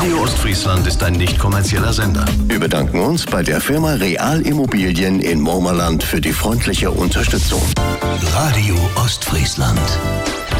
Radio Ostfriesland ist ein nicht kommerzieller Sender. Wir bedanken uns bei der Firma Real Immobilien in Murmerland für die freundliche Unterstützung. Radio Ostfriesland.